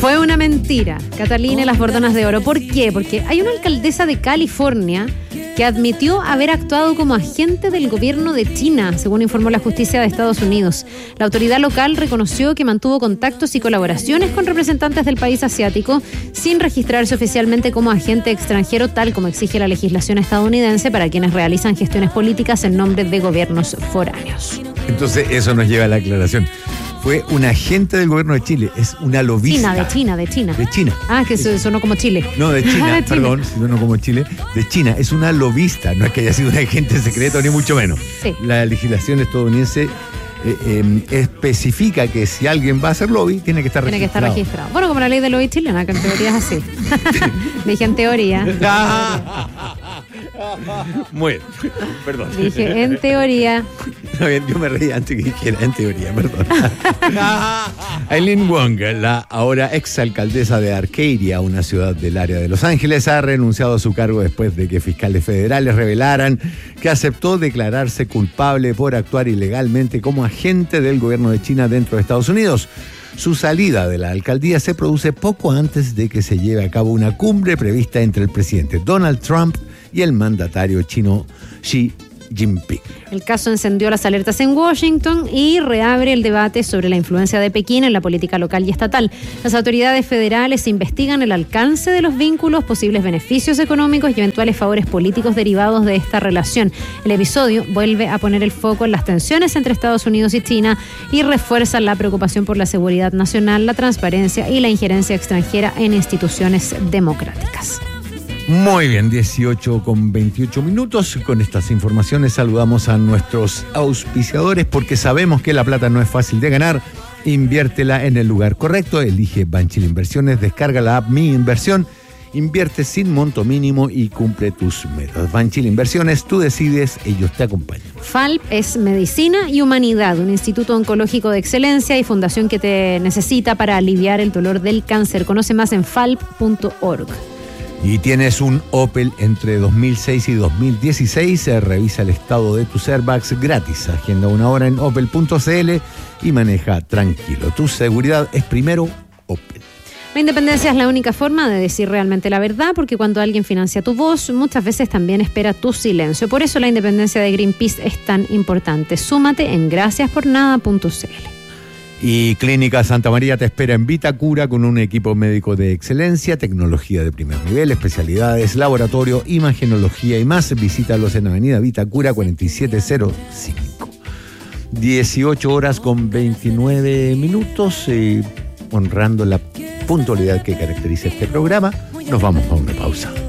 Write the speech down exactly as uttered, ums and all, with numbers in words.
Fue una mentira, Catalina y las Bordonas de Oro. ¿Por qué? Porque hay una alcaldesa de California que admitió haber actuado como agente del gobierno de China, según informó la justicia de Estados Unidos. La autoridad local reconoció que mantuvo contactos y colaboraciones con representantes del país asiático sin registrarse oficialmente como agente extranjero, tal como exige la legislación estadounidense para quienes realizan gestiones políticas en nombre de gobiernos foráneos. Entonces eso nos lleva a la aclaración. Fue un agente del gobierno de Chile, es una lobista. China, de China, de China. De China. Ah, que eso sonó como Chile. No, de China, de perdón, China. no como Chile. De China, es una lobista, no es que haya sido un agente secreto, ni mucho menos. Sí. La legislación estadounidense eh, eh, especifica que si alguien va a hacer lobby, tiene que estar Tiene registrado. que estar registrado. Bueno, como la ley de lobby chilena, que en teoría es así. Dije en teoría. Muy bien, perdón. Dije en teoría. Está bien, yo me reí antes que dijera en teoría, perdón. Aileen Wong, la ahora exalcaldesa de Arcadia, una ciudad del área de Los Ángeles, ha renunciado a su cargo después de que fiscales federales revelaran que aceptó declararse culpable por actuar ilegalmente como agente del gobierno de China dentro de Estados Unidos. Su salida de la alcaldía se produce poco antes de que se lleve a cabo una cumbre prevista entre el presidente Donald Trump y el mandatario chino Xi Jinping. El caso encendió las alertas en Washington y reabre el debate sobre la influencia de Pekín en la política local y estatal. Las autoridades federales investigan el alcance de los vínculos, posibles beneficios económicos y eventuales favores políticos derivados de esta relación. El episodio vuelve a poner el foco en las tensiones entre Estados Unidos y China y refuerza la preocupación por la seguridad nacional, la transparencia y la injerencia extranjera en instituciones democráticas. Muy bien, dieciocho con veintiocho minutos. Con estas informaciones saludamos a nuestros auspiciadores porque sabemos que la plata no es fácil de ganar. Inviértela en el lugar correcto. Elige Banchile Inversiones, descarga la app Mi Inversión, invierte sin monto mínimo y cumple tus metas. Banchile Inversiones, tú decides, ellos te acompañan. F A L P es Medicina y Humanidad, un instituto oncológico de excelencia y fundación que te necesita para aliviar el dolor del cáncer. Conoce más en falp punto org. Y tienes un Opel entre dos mil seis y dos mil dieciséis, eh, revisa el estado de tus airbags gratis. Agenda una hora en opel punto cl y maneja tranquilo. Tu seguridad es primero, Opel. La independencia es la única forma de decir realmente la verdad, porque cuando alguien financia tu voz, muchas veces también espera tu silencio. Por eso la independencia de Greenpeace es tan importante. Súmate en gracias por nada punto cl. Y Clínica Santa María te espera en Vitacura con un equipo médico de excelencia, tecnología de primer nivel, especialidades, laboratorio, imagenología y más. Visítalos en Avenida Vitacura cuarenta y siete cero cinco. dieciocho horas con veintinueve minutos, eh, honrando la puntualidad que caracteriza este programa. Nos vamos a una pausa.